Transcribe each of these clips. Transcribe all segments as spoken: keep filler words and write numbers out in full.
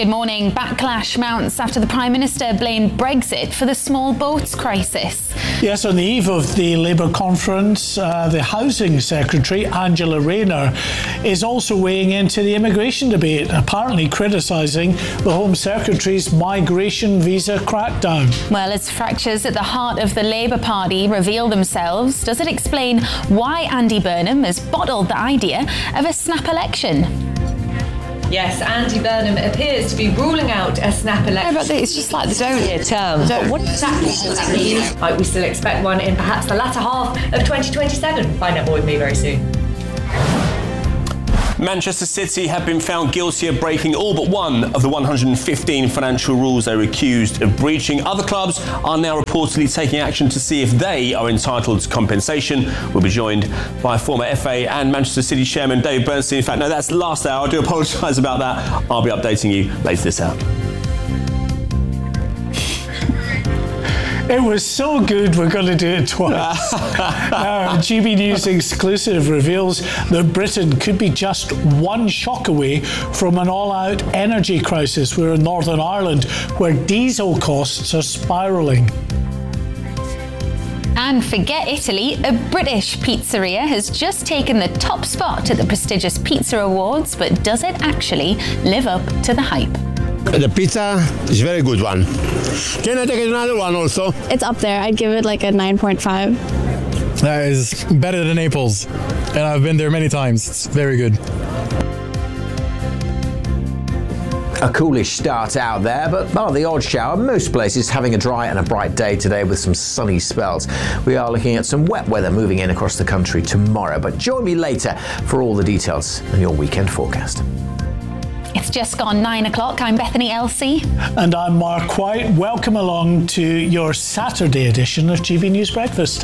Good morning. Backlash mounts after the Prime Minister blamed Brexit for the small boats crisis. Yes, on the eve of the Labour conference, uh, the Housing Secretary, Angela Rayner, is also weighing into the immigration debate, apparently criticising the Home Secretary's migration visa crackdown. Well, as fractures at the heart of the Labour Party reveal themselves, does it explain why Andy Burnham has bottled the idea of a snap election? Yes, Andy Burnham appears to be ruling out a snap election. No, but it's just like the don't term. Don't, what exactly does that mean? Might we still expect one in perhaps the latter half of twenty twenty-seven? Find out more with me very soon. Manchester City have been found guilty of breaking all but one of the one hundred fifteen financial rules they were accused of breaching. Other clubs are now reportedly taking action to see if they are entitled to compensation. We'll be joined by former F A and Manchester City chairman David Bernstein. In fact, no, that's last hour. I do apologise about that. I'll be updating you later this hour. It was so good, we're going to do it twice. Now, G B News exclusive reveals that Britain could be just one shock away from an all-out energy crisis. We're in Northern Ireland, where diesel costs are spiralling. And forget Italy, a British pizzeria has just taken the top spot at the prestigious Pizza Awards, but does it actually live up to the hype? The pizza is a very good one. Can I take another one also? It's up there. I'd give it like a nine point five. That is better than Naples, and I've been there many times. It's very good. A coolish start out there, but bar the odd shower, most places having a dry and a bright day today with some sunny spells. We are looking at some wet weather moving in across the country tomorrow, but join me later for all the details on your weekend forecast. It's just gone nine o'clock. I'm Bethany Elsey. And I'm Mark White. Welcome along to your Saturday edition of G B News Breakfast.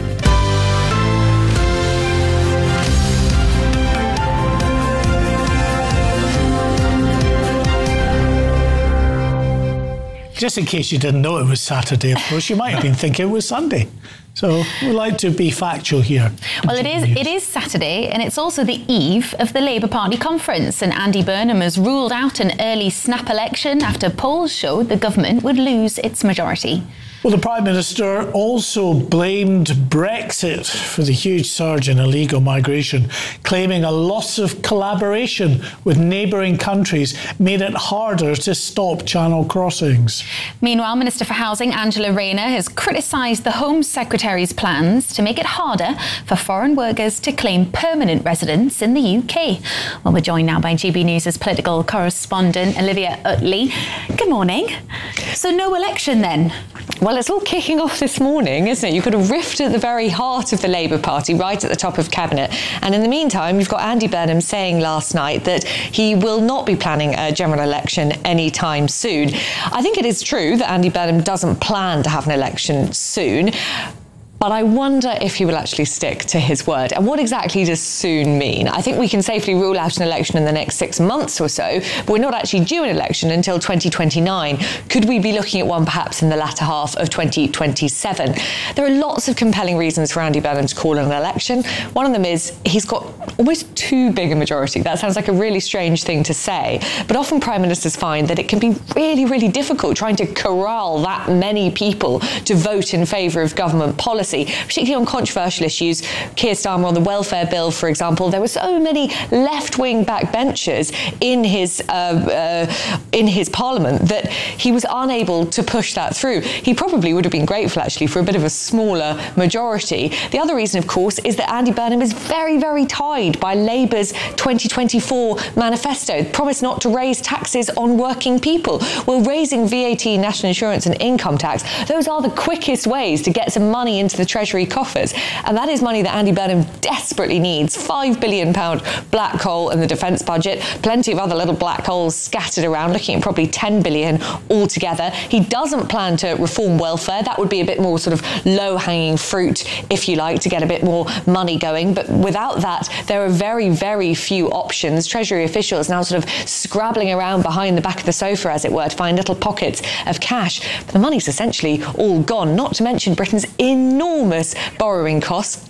Just in case you didn't know it was Saturday, of course, you might have been thinking it was Sunday. So we like to be factual here. Well, it is it is Saturday, and it's also the eve of the Labour Party conference, and Andy Burnham has ruled out an early snap election after polls showed the government would lose its majority. Well, the Prime Minister also blamed Brexit for the huge surge in illegal migration, claiming a loss of collaboration with neighbouring countries made it harder to stop channel crossings. Meanwhile, Minister for Housing Angela Rayner has criticised the Home Secretary's plans to make it harder for foreign workers to claim permanent residence in the U K. Well, we're joined now by G B News' political correspondent Olivia Utley. Good morning. So no election then? Well, it's all kicking off this morning, isn't it? You've got a rift at the very heart of the Labour Party, right at the top of Cabinet. And in the meantime, you've got Andy Burnham saying last night that he will not be planning a general election anytime soon. I think it is true that Andy Burnham doesn't plan to have an election soon. But I wonder if he will actually stick to his word. And what exactly does soon mean? I think we can safely rule out an election in the next six months or so, but we're not actually due an election until twenty twenty-nine. Could we be looking at one perhaps in the latter half of twenty twenty-seven? There are lots of compelling reasons for Andy Burnham to call an election. One of them is he's got almost too big a majority. That sounds like a really strange thing to say, but often Prime Ministers find that it can be really, really difficult trying to corral that many people to vote in favour of government policy. Particularly on controversial issues. Keir Starmer on the welfare bill, for example, there were so many left-wing backbenchers in his uh, uh, in his parliament that he was unable to push that through. He probably would have been grateful, actually, for a bit of a smaller majority. The other reason, of course, is that Andy Burnham is very, very tied by Labour's twenty twenty-four manifesto, promise not to raise taxes on working people. Well, raising V A T, national insurance and income tax, those are the quickest ways to get some money into the Treasury coffers. And that is money that Andy Burnham desperately needs. five billion pounds black hole in the defence budget, plenty of other little black holes scattered around, looking at probably ten billion altogether. He doesn't plan to reform welfare. That would be a bit more sort of low-hanging fruit, if you like, to get a bit more money going. But without that, there are very, very few options. Treasury officials now sort of scrabbling around behind the back of the sofa, as it were, to find little pockets of cash. The money's essentially all gone, not to mention Britain's enormous borrowing costs.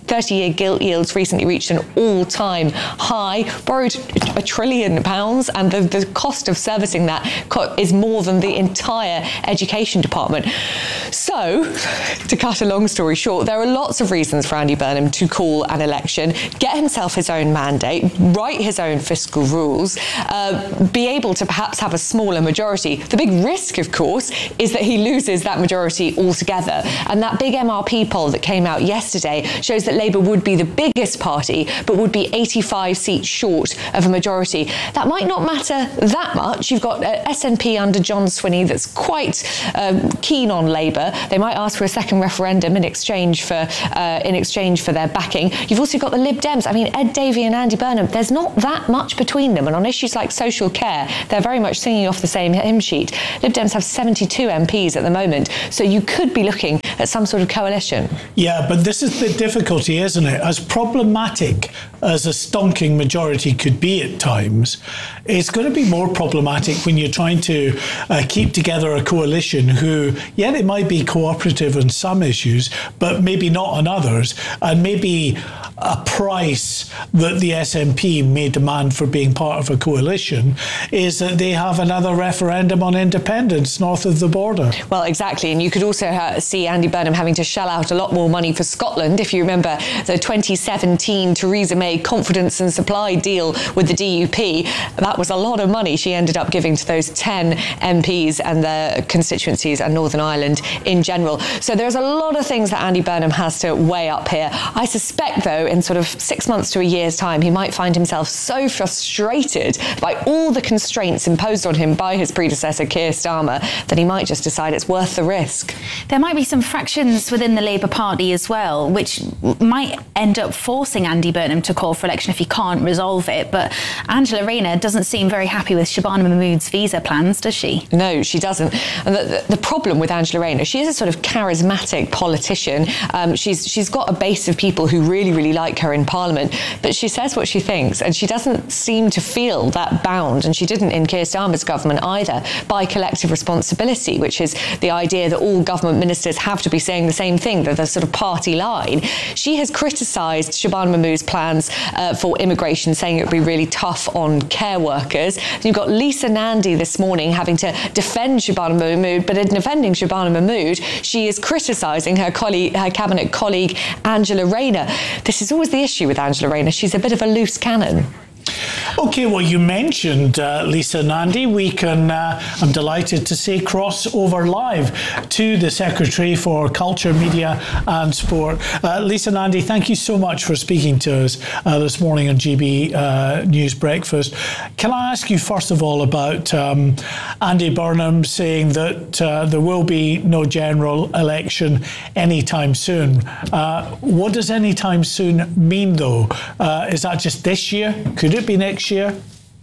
thirty-year gilt yields recently reached an all-time high, borrowed a trillion pounds, and the, the cost of servicing that is more than the entire education department. So, to cut a long story short, there are lots of reasons for Andy Burnham to call an election, get himself his own mandate, write his own fiscal rules, uh, be able to perhaps have a smaller majority. The big risk, of course, is that he loses that majority altogether. And that big M R P poll that came out yesterday shows that Labour would be the biggest party, but would be eighty-five seats short of a majority. That might not matter that much. You've got uh, S N P under John Swinney that's quite um, keen on Labour. They might ask for a second referendum in exchange for uh, in exchange for their backing. You've also got the Lib Dems. I mean, Ed Davey and Andy Burnham, there's not that much between them. And on issues like social care, they're very much singing off the same hymn sheet. Lib Dems have seventy-two M Ps at the moment. So you could be looking at some sort of coalition. Yeah, but this is the difficulty, isn't it? As problematic as a stonking majority could be at times, it's going to be more problematic when you're trying to uh, keep together a coalition who, yeah, they might be cooperative on some issues, but maybe not on others, and maybe a price that the S N P may demand for being part of a coalition is that they have another referendum on independence north of the border. Well, exactly. And you could also uh, see Andy Burnham having to shell out a lot more money for Scotland. If you remember the twenty seventeen Theresa May confidence and supply deal with the D U P, that was a lot of money she ended up giving to those ten M Ps and their constituencies and Northern Ireland in general. So there's a lot of things that Andy Burnham has to weigh up here. I suspect, though, in sort of six months to a year's time, he might find himself so frustrated by all the constraints imposed on him by his predecessor, Keir Starmer, that he might just decide it's worth the risk. There might be some fractions within the Labour Party as well, which might end up forcing Andy Burnham to call for election if he can't resolve it. But Angela Rayner doesn't seem very happy with Shabana Mahmood's visa plans, does she? No, she doesn't. And the, the problem with Angela Rayner, she is a sort of charismatic politician. Um, she's she's got a base of people who really, really like her in Parliament, but she says what she thinks, and she doesn't seem to feel that bound, and she didn't in Keir Starmer's government either, by collective responsibility, which is the idea that all government ministers have to be saying the same thing, that the sort of party line. She has criticised Shabana Mahmood's plans uh, for immigration, saying it would be really tough on care workers. And you've got Lisa Nandy this morning having to defend Shabana Mahmood, but in defending Shabana Mahmood, she is criticising her colleague, her cabinet colleague, Angela Rayner. This is always the issue with Angela Rayner. She's a bit of a loose cannon. OK, well, you mentioned uh, Lisa Nandy. We can, uh, I'm delighted to say, cross over live to the Secretary for Culture, Media and Sport. Uh, Lisa Nandy, thank you so much for speaking to us uh, this morning on G B uh, News Breakfast. Can I ask you, first of all, about um, Andy Burnham saying that uh, there will be no general election anytime soon? Uh, what does anytime soon mean, though? Uh, is that just this year? Could it be next year?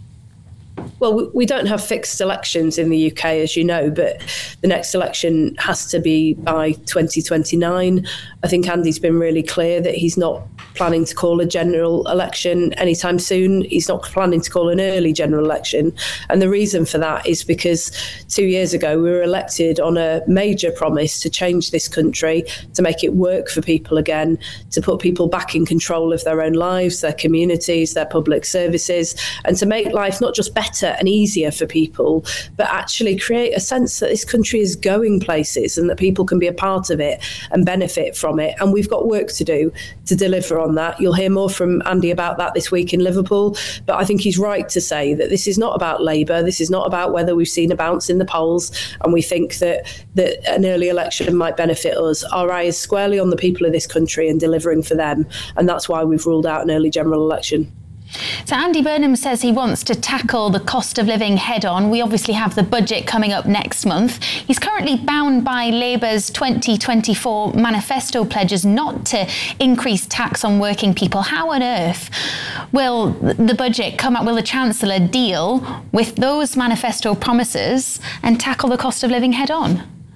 Well, we don't have fixed elections in the U K, as you know, but the next election has to be by twenty twenty-nine. I think Andy's been really clear that he's not planning to call a general election anytime soon. He's not planning to call an early general election. And the reason for that is because two years ago we were elected on a major promise to change this country, to make it work for people again, to put people back in control of their own lives, their communities, their public services, and to make life not just better and easier for people, but actually create a sense that this country is going places and that people can be a part of it and benefit from it. And we've got work to do to deliver on that. You'll hear more from Andy about that this week in Liverpool, but I think he's right to say that this is not about Labour. This is not about whether we've seen a bounce in the polls and we think that, that an early election might benefit us. Our eye is squarely on the people of this country and delivering for them, and that's why we've ruled out an early general election. So Andy Burnham says he wants to tackle the cost of living head on. We obviously have the budget coming up next month. He's currently bound by Labour's twenty twenty-four manifesto pledges not to increase tax on working people. How on earth will the budget come up, will the Chancellor deal with those manifesto promises and tackle the cost of living head on?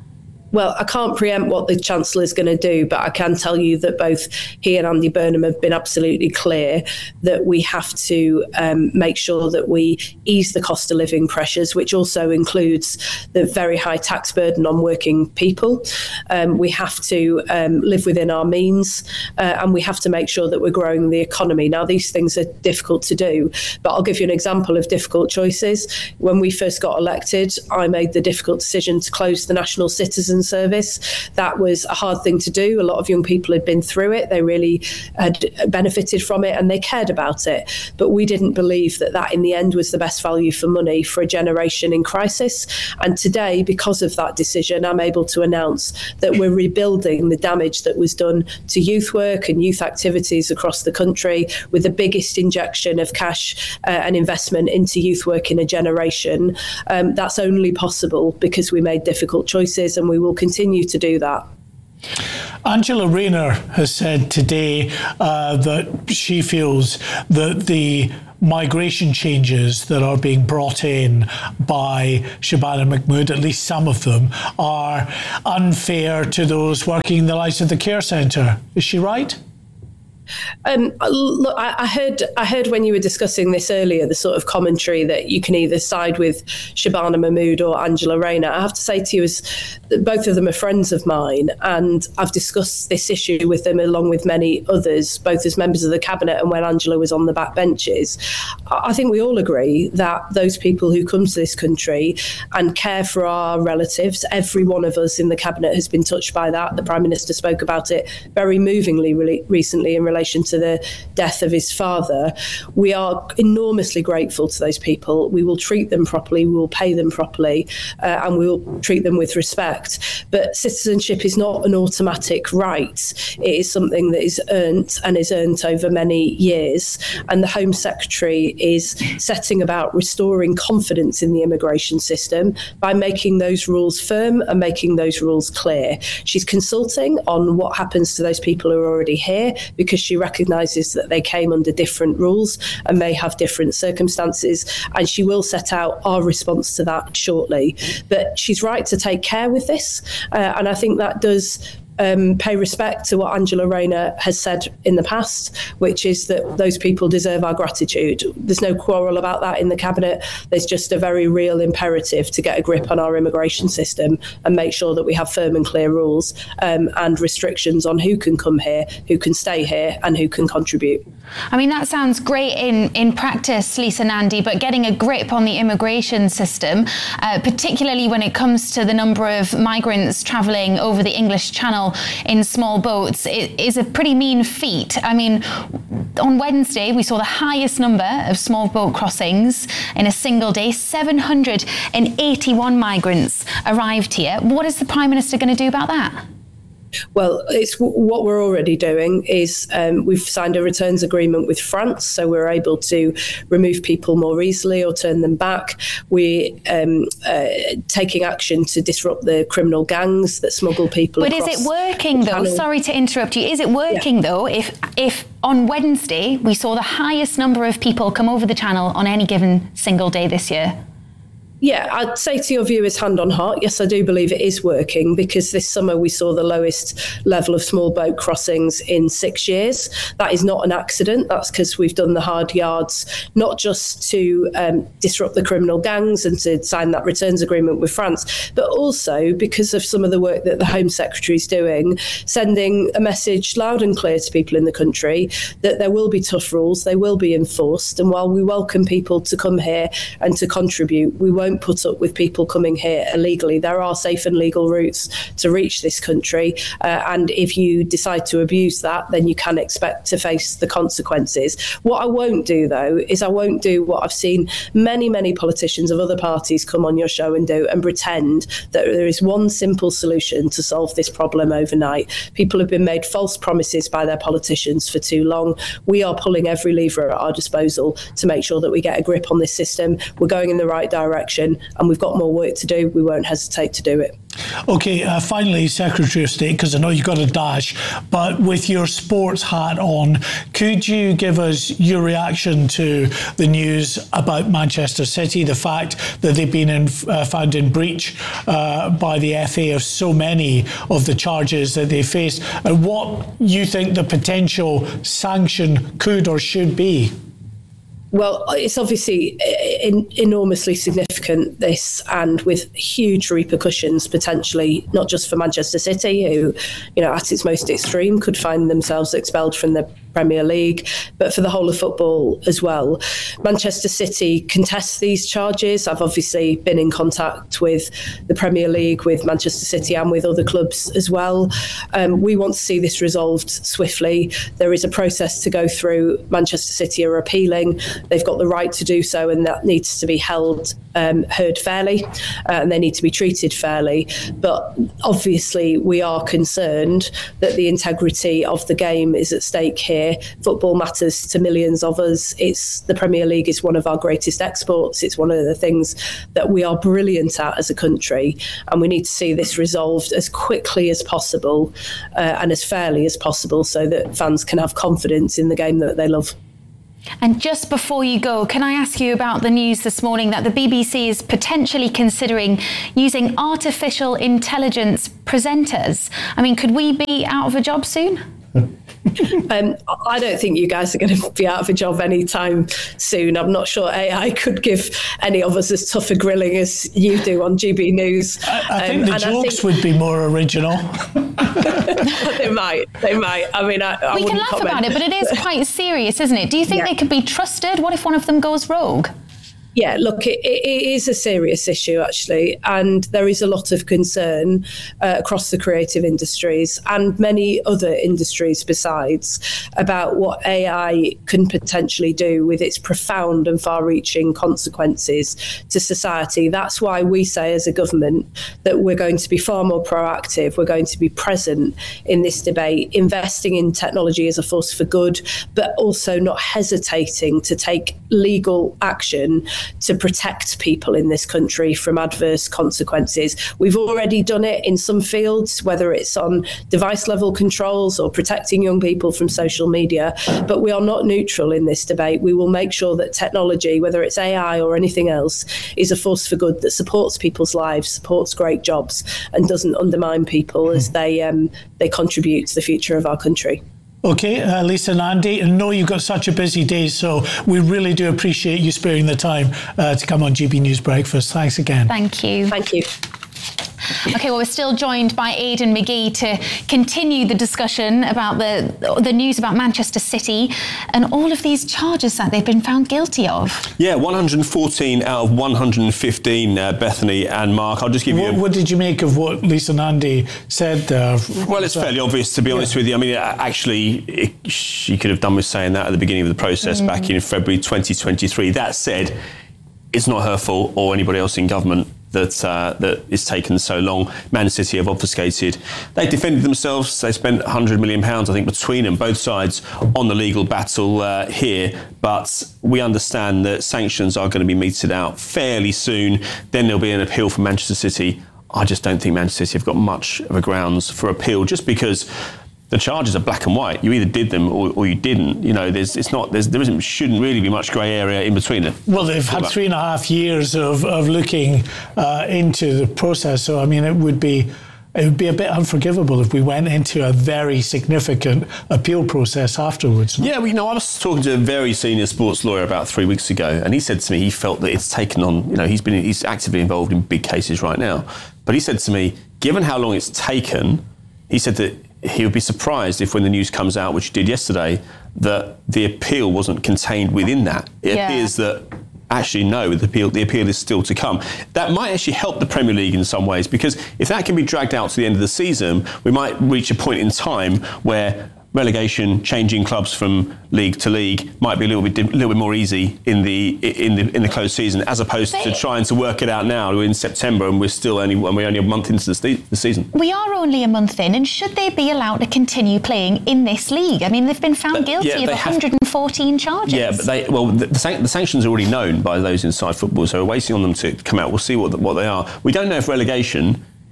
Well, I can't preempt what the Chancellor is going to do, but I can tell you that both he and Andy Burnham have been absolutely clear that we have to um, make sure that we ease the cost of living pressures, which also includes the very high tax burden on working people. Um, we have to um, live within our means, uh, and we have to make sure that we're growing the economy. Now, these things are difficult to do, but I'll give you an example of difficult choices. When we first got elected, I made the difficult decision to close the National Citizen Service. That was a hard thing to do. A lot of young people had been through it. They really had benefited from it and they cared about it. But we didn't believe that that in the end was the best value for money for a generation in crisis. And today, because of that decision, I'm able to announce that we're rebuilding the damage that was done to youth work and youth activities across the country with the biggest injection of cash uh, and investment into youth work in a generation. Um, that's only possible because we made difficult choices, and we will continue to do that. Angela Rayner has said today uh, that she feels that the migration changes that are being brought in by Shabana Mahmood, at least some of them, are unfair to those working in the likes of the care centre. Is she right? Um, look, I, I heard I heard when you were discussing this earlier, the sort of commentary that you can either side with Shabana Mahmood or Angela Rayner. I have to say to you is that both of them are friends of mine, and I've discussed this issue with them along with many others, both as members of the Cabinet and when Angela was on the backbenches. I think we all agree that those people who come to this country and care for our relatives, every one of us in the Cabinet has been touched by that. The Prime Minister spoke about it very movingly really recently in relation to the death of his father. We are enormously grateful to those people. We will treat them properly, we will pay them properly, uh, and we will treat them with respect. But citizenship is not an automatic right. It is something that is earned and is earned over many years. And the Home Secretary is setting about restoring confidence in the immigration system by making those rules firm and making those rules clear. She's consulting on what happens to those people who are already here, because she recognises that they came under different rules and may have different circumstances, and she will set out our response to that shortly. But she's right to take care with this, uh, and I think that does Um, pay respect to what Angela Rayner has said in the past, which is that those people deserve our gratitude. There's no quarrel about that in the Cabinet. There's just a very real imperative to get a grip on our immigration system and make sure that we have firm and clear rules um, and restrictions on who can come here, who can stay here, and who can contribute. I mean, that sounds great in, in practice, Lisa Nandy, but getting a grip on the immigration system, uh, particularly when it comes to the number of migrants travelling over the English Channel in small boats, it is a pretty mean feat. I mean, on Wednesday, we saw the highest number of small boat crossings in a single day. seven hundred eighty-one migrants arrived here. What is the Prime Minister going to do about that? Well, it's what we're already doing is um, we've signed a returns agreement with France, so we're able to remove people more easily or turn them back. We're um, uh, taking action to disrupt the criminal gangs that smuggle people But across. Is it working, though? Sorry to interrupt you. Is it working, yeah. though, if if on Wednesday we saw the highest number of people come over the Channel on any given single day this year? Yeah, I'd say to your viewers, hand on heart, yes, I do believe it is working, because this summer we saw the lowest level of small boat crossings in six years. That is not an accident. That's because we've done the hard yards, not just to um, disrupt the criminal gangs and to sign that returns agreement with France, but also because of some of the work that the Home Secretary is doing, sending a message loud and clear to people in the country that there will be tough rules, they will be enforced, and while we welcome people to come here and to contribute, we won't put up with people coming here illegally. There are safe and legal routes to reach this country, uh, and if you decide to abuse that, then you can expect to face the consequences. What I won't do, though, is I won't do what I've seen many, many politicians of other parties come on your show and do, and pretend that there is one simple solution to solve this problem overnight. People have been made false promises by their politicians for too long. We are pulling every lever at our disposal to make sure that we get a grip on this system. We're going in the right direction, and we've got more work to do. We won't hesitate to do it. Okay, uh, finally, Secretary of State, because I know you've got a dash, but with your sports hat on, could you give us your reaction to the news about Manchester City, the fact that they've been in, uh, found in breach uh, by the F A of so many of the charges that they faced, and what you think the potential sanction could or should be? Well, it's obviously in, enormously significant, this, and with huge repercussions potentially, not just for Manchester City, who, you know, at its most extreme could find themselves expelled from the Premier League, but for the whole of football as well. Manchester City contests these charges. I've obviously been in contact with the Premier League, with Manchester City and with other clubs as well. Um, we want to see this resolved swiftly. There is a process to go through. Manchester City are appealing. They've got the right to do so, and that needs to be held, um, heard fairly, uh, and they need to be treated fairly. But obviously, we are concerned that the integrity of the game is at stake here. Football matters to millions of us. It's the Premier League is one of our greatest exports. It's one of the things that we are brilliant at as a country, and we need to see this resolved as quickly as possible uh, and as fairly as possible, so that fans can have confidence in the game that they love. And just before you go, can I ask you about the news this morning that the B B C is potentially considering using artificial intelligence presenters? I mean, could we be out of a job soon? um, I don't think you guys are going to be out of a job anytime soon. I'm not sure A I could give any of us as tough a grilling as you do on G B News. I, I think um, the jokes think... would be more original. They might. They might. I mean, I, I we can laugh comment. about it, but it is quite serious, isn't it? Do you think yeah. they could be trusted? What if one of them goes rogue? Yeah, look, it, it is a serious issue, actually, and there is a lot of concern uh, across the creative industries and many other industries besides about what A I can potentially do with its profound and far-reaching consequences to society. That's why we say as a government that we're going to be far more proactive. We're going to be present in this debate, investing in technology as a force for good, but also not hesitating to take legal action to protect people in this country from adverse consequences. We've already done it in some fields, whether it's on device level controls or protecting young people from social media, but we are not neutral in this debate. We will make sure that technology, whether it's A I or anything else, is a force for good that supports people's lives, supports great jobs, and doesn't undermine people as they um, they contribute to the future of our country. Okay, uh, Lisa and Andy, I know you've got such a busy day, so we really do appreciate you sparing the time uh, to come on G B News Breakfast. Thanks again. Thank you. Thank you. OK, well, we're still joined by Aidan McGee to continue the discussion about the the news about Manchester City and all of these charges that they've been found guilty of. Yeah, one hundred fourteen out of one hundred fifteen, uh, Bethany and Mark. I'll just give you... What, a... what did you make of what Lisa and Andy said there? Well, it's fairly obvious, to be honest yeah. with you. I mean, actually, it, she could have done with saying that at the beginning of the process mm. back in February twenty twenty-three. That said, it's not her fault or anybody else in government that uh, that it's taken so long. Man City have obfuscated. They defended themselves. They spent one hundred million pounds, I think, between them, both sides, on the legal battle uh, here. But we understand that sanctions are going to be meted out fairly soon. Then there'll be an appeal from Manchester City. I just don't think Manchester City have got much of a grounds for appeal, just because the charges are black and white. You either did them or, or you didn't. You know, there's it's not there's there isn't shouldn't really be much grey area in between them. Well, they've had three and a half years of of looking uh, into the process. So I mean, it would be it would be a bit unforgivable if we went into a very significant appeal process afterwards. No? Yeah, well, you know, I was talking to a very senior sports lawyer about three weeks ago, and he said to me he felt that it's taken on. You know, he's been he's actively involved in big cases right now, but he said to me, given how long it's taken, he said that he would be surprised if when the news comes out, which he did yesterday, that the appeal wasn't contained within that. It yeah. appears that actually, no, the appeal, the appeal is still to come. That might actually help the Premier League in some ways, because if that can be dragged out to the end of the season, we might reach a point in time where relegation, changing clubs from league to league, might be a little bit a little bit more easy in the in the in the closed season, as opposed but to trying to work it out now. We're in September and we're still only and we're only a month into the, the season. We are only a month in, and should they be allowed to continue playing in this league? I mean, they've been found guilty yeah, of one hundred fourteen have, charges. Yeah, but they well the, the, san- the sanctions are already known by those inside football, so we're waiting on them to come out. We'll see what the, what they are. We don't know if relegation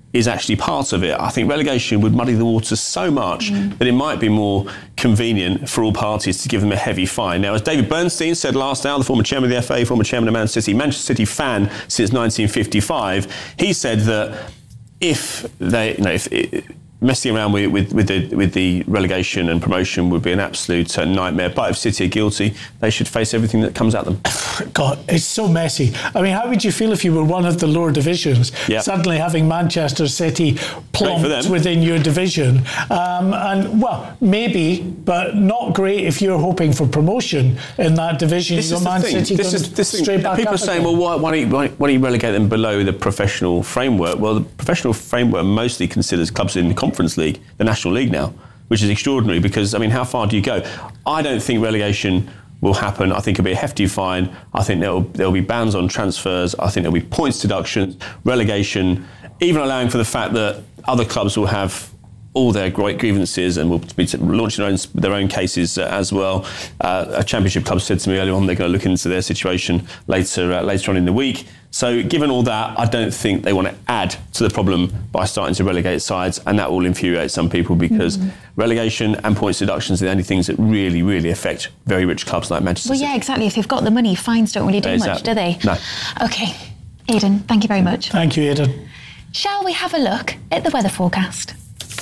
is actually part of it. I think relegation would muddy the water so much mm. that it might be more convenient for all parties to give them a heavy fine. Now, as David Bernstein said last hour, the former chairman of the F A, former chairman of Man City, Manchester City fan since nineteen fifty-five, he said that if they, you know, if it, messing around with, with, with, the, with the relegation and promotion would be an absolute uh, nightmare. But if City are guilty, they should face everything that comes at them. God, it's so messy. I mean, how would you feel if you were one of the lower divisions, yep. suddenly having Manchester City plumped within your division? Um, and, well, maybe, but not great if you're hoping for promotion in that division. This is Man City this is, this straight thing. back People are saying, again. well, why, why, don't you, why, why don't you relegate them below the professional framework? Well, the professional framework mostly considers clubs in the Conference League, the National League now, which is extraordinary because, I mean, how far do you go? I don't think relegation will happen. I think it'll be a hefty fine. I think there'll, there'll be bans on transfers. I think there'll be points deductions, relegation, even allowing for the fact that other clubs will have all their great grievances and will be launching their own, their own cases uh, as well. Uh, a Championship club said to me earlier on they're going to look into their situation later uh, later on in the week. So given all that, I don't think they want to add to the problem by starting to relegate sides, and that will infuriate some people because mm-hmm. relegation and points deductions are the only things that really, really affect very rich clubs like Manchester City. Well, yeah, exactly. If they've got the money, fines don't really do exactly. much, do they? No. OK. Aidan, thank you very much. Thank you, Aidan. Shall we have a look at the weather forecast?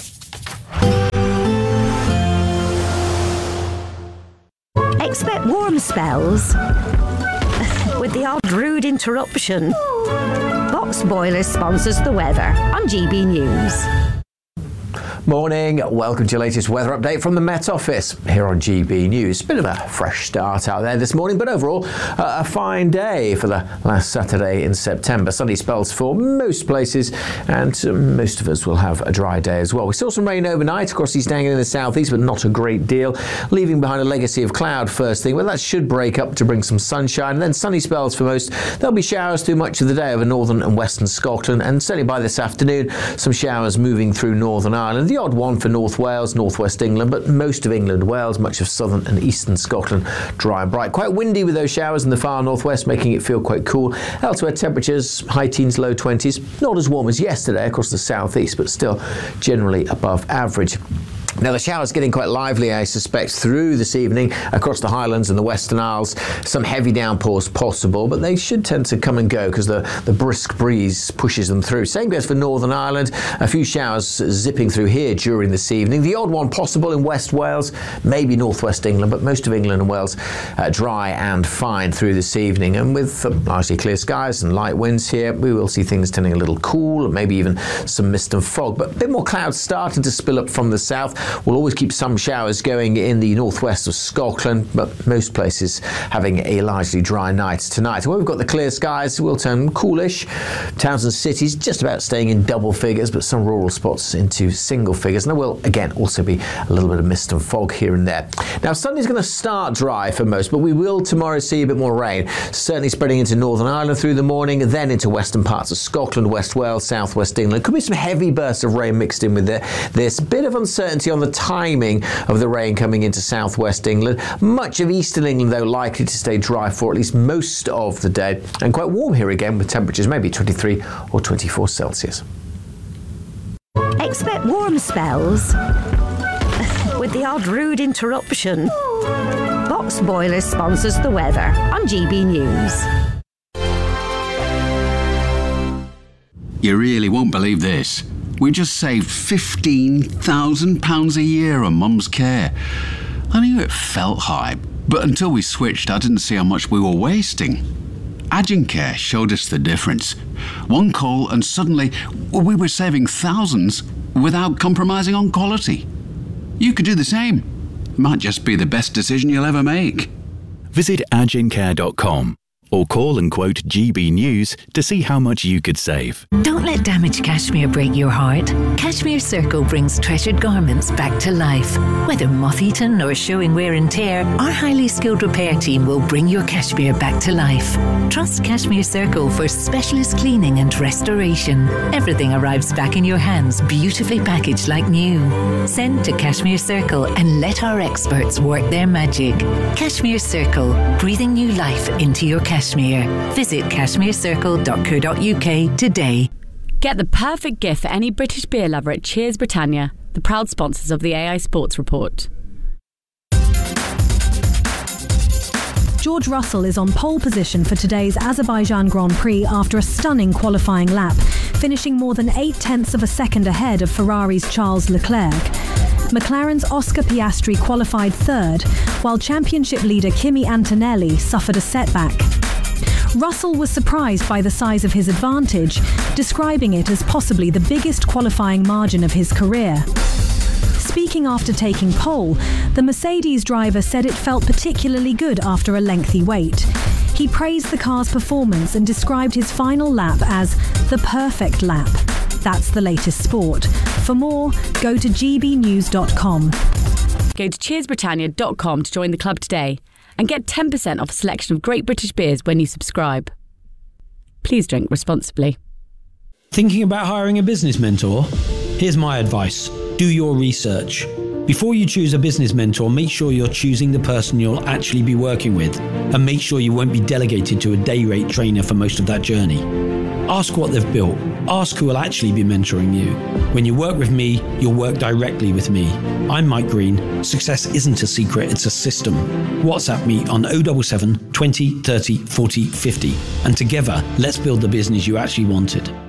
Expect warm spells with the odd rude interruption. Box Boilers sponsors the weather on G B News. Morning, welcome to your latest weather update from the Met Office here on G B News. Bit of a fresh start out there this morning, but overall uh, a fine day for the last Saturday in September. Sunny spells for most places, and uh, most of us will have a dry day as well. We saw some rain overnight across East Anglia in the southeast, but not a great deal, leaving behind a legacy of cloud first thing. Well, that should break up to bring some sunshine, and then sunny spells for most. There'll be showers through much of the day over northern and western Scotland, and certainly by this afternoon, some showers moving through Northern Ireland. The odd one for North Wales, North West England, but most of England, Wales, much of southern and eastern Scotland, dry and bright. Quite windy with those showers in the far northwest, making it feel quite cool. Elsewhere, temperatures high teens, low twenties. Not as warm as yesterday across the southeast, but still generally above average. Now, the showers getting quite lively, I suspect, through this evening across the Highlands and the Western Isles. Some heavy downpours possible, but they should tend to come and go because the, the brisk breeze pushes them through. Same goes for Northern Ireland. A few showers zipping through here during this evening. The odd one possible in West Wales, maybe Northwest England, but most of England and Wales uh, dry and fine through this evening. And with uh, largely clear skies and light winds here, we will see things turning a little cool, maybe even some mist and fog. But a bit more clouds starting to spill up from the south. We'll always keep some showers going in the northwest of Scotland, but most places having a largely dry night tonight. Where we've got the clear skies, will turn coolish. Towns and cities just about staying in double figures, but some rural spots into single figures. And there will, again, also be a little bit of mist and fog here and there. Now, Sunday's going to start dry for most, but we will tomorrow see a bit more rain, certainly spreading into Northern Ireland through the morning, then into western parts of Scotland, West Wales, South West England. Could be some heavy bursts of rain mixed in with this. Bit of uncertainty on the timing of the rain coming into southwest England. Much of eastern England, though, likely to stay dry for at least most of the day, and quite warm here again with temperatures maybe twenty-three or twenty-four Celsius. Expect warm spells with the odd rude interruption. Box Boilers sponsors the weather on G B News. You really won't believe this. We just saved fifteen thousand pounds a year on Mum's care. I knew it felt high, but until we switched, I didn't see how much we were wasting. Agencare showed us the difference. One call and suddenly we were saving thousands without compromising on quality. You could do the same. Might just be the best decision you'll ever make. Visit agencare dot com or call and quote G B News to see how much you could save. Don't let damaged cashmere break your heart. Cashmere Circle brings treasured garments back to life. Whether moth-eaten or showing wear and tear, our highly skilled repair team will bring your cashmere back to life. Trust Cashmere Circle for specialist cleaning and restoration. Everything arrives back in your hands, beautifully packaged like new. Send to Cashmere Circle and let our experts work their magic. Cashmere Circle, breathing new life into your cashmere. Visit cashmere circle dot co dot uk today. Get the perfect gift for any British beer lover at Cheers Britannia, the proud sponsors of the A I Sports Report. George Russell is on pole position for today's Azerbaijan Grand Prix after a stunning qualifying lap, finishing more than eight tenths of a second ahead of Ferrari's Charles Leclerc. McLaren's Oscar Piastri qualified third, while championship leader Kimi Antonelli suffered a setback. Russell was surprised by the size of his advantage, describing it as possibly the biggest qualifying margin of his career. Speaking after taking pole, the Mercedes driver said it felt particularly good after a lengthy wait. He praised the car's performance and described his final lap as the perfect lap. That's the latest sport. For more, go to g b news dot com. Go to cheers britannia dot com to join the club today and get ten percent off a selection of great British beers when you subscribe. Please drink responsibly. Thinking about hiring a business mentor? Here's my advice. Do your research. Before you choose a business mentor, make sure you're choosing the person you'll actually be working with, and make sure you won't be delegated to a day rate trainer for most of that journey. Ask what they've built. Ask who will actually be mentoring you. When you work with me, you'll work directly with me. I'm Mike Green. Success isn't a secret, it's a system. WhatsApp me on oh seven seven, twenty, thirty, forty, fifty. And together, let's build the business you actually wanted.